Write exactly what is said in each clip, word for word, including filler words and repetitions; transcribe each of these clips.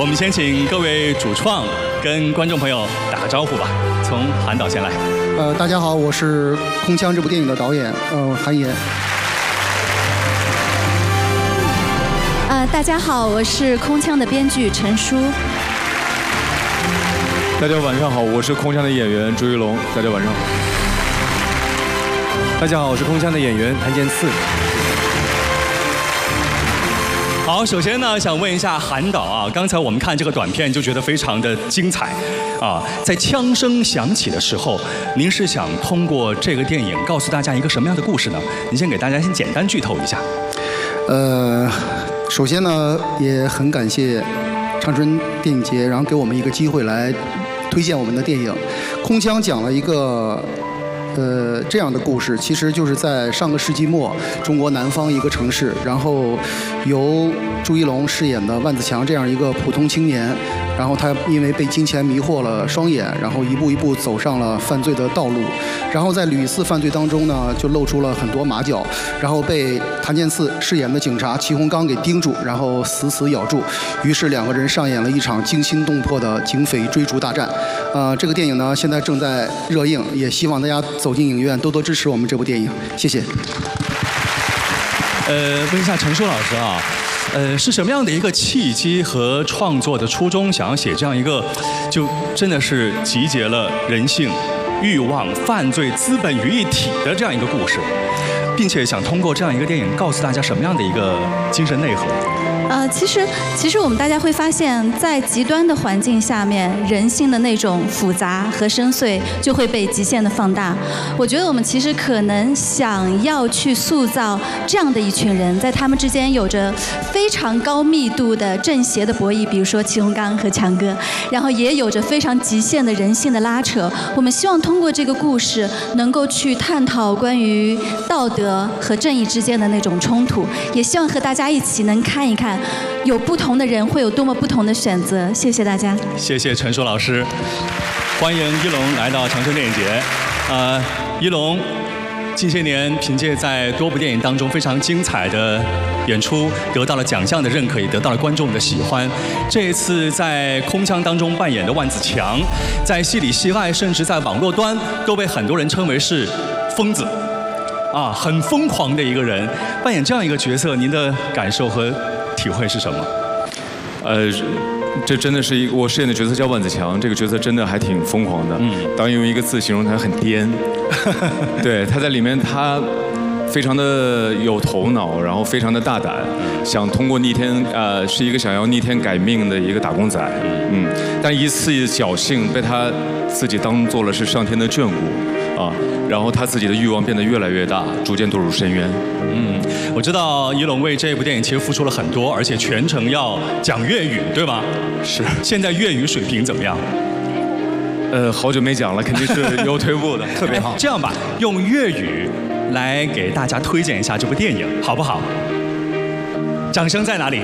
我们先请各位主创跟观众朋友打个招呼吧。从韩导先来。 呃，大家好，我是《空腔》这部电影的导演，呃，韩延。 呃，大家好，我是《空腔》的编剧陈舒。 大家晚上好，我是《空腔》的演员朱一龙。大家晚上好。大家好，我是《空腔》的演员谭健次。 好，首先呢，想问一下韩导啊，刚才我们看这个短片就觉得非常的精彩，啊，在枪声响起的时候，您是想通过这个电影告诉大家一个什么样的故事呢？您先给大家先简单剧透一下。 呃，首先呢，也很感谢长春电影节，然后给我们一个机会来推荐我们的电影。空腔讲了一个。呃，这样的故事其实就是在上个世纪末，中国南方一个城市，然后由朱一龙饰演的万梓强这样一个普通青年，然后他因为被金钱迷惑了双眼，然后一步一步走上了犯罪的道路，然后在屡次犯罪当中呢，就露出了很多马脚，然后被谭健次饰演的警察齐洪刚给盯住，然后死死咬住，于是两个人上演了一场惊心动魄的警匪追逐大战。呃，这个电影呢现在正在热映，也希望大家走进影院多多支持我们这部电影，谢谢。 呃，问一下陈舒老师啊，呃，是什么样的一个契机和创作的初衷，想要写这样一个，就真的是集结了人性、欲望、犯罪、资本于一体的这样一个故事，并且想通过这样一个电影告诉大家什么样的一个精神内核？ 呃，其实，其实我们大家会发现，在极端的环境下面，人性的那种复杂和深邃就会被极限的放大。我觉得我们其实可能想要去塑造这样的一群人，在他们之间有着非常高密度的正邪的博弈，比如说齐洪刚和强哥，然后也有着非常极限的人性的拉扯。我们希望通过这个故事，能够去探讨关于道德和正义之间的那种冲突，也希望和大家一起能看一看。有不同的人会有多么不同的选择，谢谢大家。 谢谢陈舒老师，欢迎一龙来到长春电影节。呃，一龙近些年凭借在多部电影当中非常精彩的演出，得到了奖项的认可，也得到了观众的喜欢。这一次在空腔当中扮演的万梓强，在戏里戏外，甚至在网络端都被很多人称为是疯子，啊，很疯狂的一个人。扮演这样一个角色，您的感受和体会是什么？ 呃，这真的是一个我饰演的角色叫万梓强，这个角色真的还挺疯狂的。嗯，当用一个字形容他，很颠。对，他在里面他非常的有头脑，然后非常的大胆，想通过逆天，呃，是一个想要逆天改命的一个打工仔。嗯，但一次侥幸被他自己当做了是上天的眷顾啊，然后他自己的欲望变得越来越大，逐渐堕入深渊。 嗯，我知道一龙为这部电影其实付出了很多，而且全程要讲粤语，对吗？ 是。现在粤语水平怎么样？ 呃，好久没讲了，肯定是有退步的，特别好。 这样吧，用粤语来给大家推荐一下这部电影，好不好？掌声在哪里？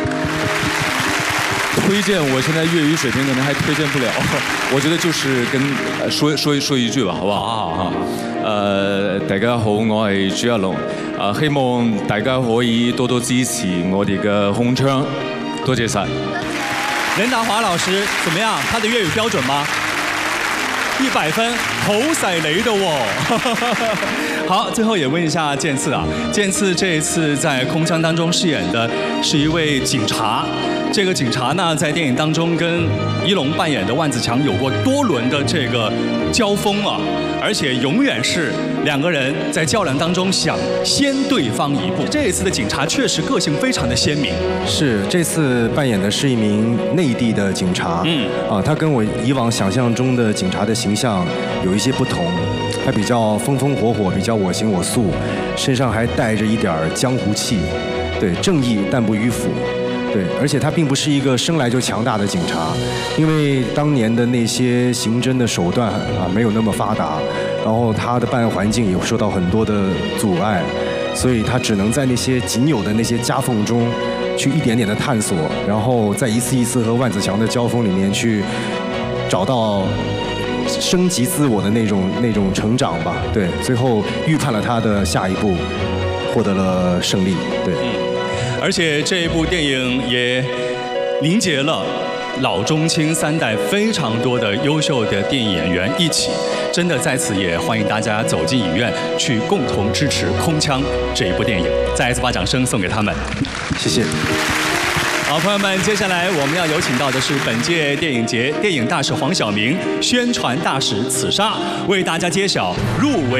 推荐，我现在粤语水平可能还推荐不了，我觉得就是跟呃说说说一句吧，好不好？啊，呃，大家好，我係朱一龍，啊，希望大家可以多多支持我哋嘅空腔，多謝晒。 任達華老師怎麼樣？他的粵語標準嗎？一百分，好犀利的哦。好，最後也問一下健次啊，健次這一次在空腔當中飾演的是一位警察。這個警察呢，在電影當中跟一龍扮演的萬梓強有過多輪的這個交鋒啊，而且永遠是兩個人在較量當中想先對方一步。這一次的警察確實個性非常的鮮明。 是，這次扮演的是一名內地的警察。嗯，啊，他跟我以往想象中的警察的形象有一些不同，他比較風風火火，比較我行我素，身上還帶着一點江湖氣，對，正義但不迂腐。对，而且他并不是一个生来就强大的警察，因为当年的那些刑侦的手段啊没有那么发达，然后他的办案环境也受到很多的阻碍，所以他只能在那些仅有的那些夹缝中去一点点的探索，然后在一次一次和万梓强的交锋里面去找到升级自我的那种那种成长吧。对，最后预判了他的下一步，获得了胜利。对。 而且这一部电影也凝结了老中青三代非常多的优秀的电影演员一起，真的在此也欢迎大家走进影院去共同支持《空腔》这一部电影。再一次把掌声送给他们， 谢谢。 好，朋友们，接下来我们要有请到的是本届电影节电影大使黄晓明、宣传大使此沙，为大家揭晓入围。